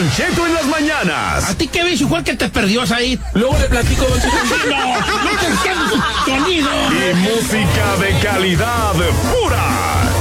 Don Cheto en las mañanas. ¿A ti qué ves igual que te perdió ahí? Luego le platico, Don Cheto. No te entiendo sonido. Y música de calidad pura.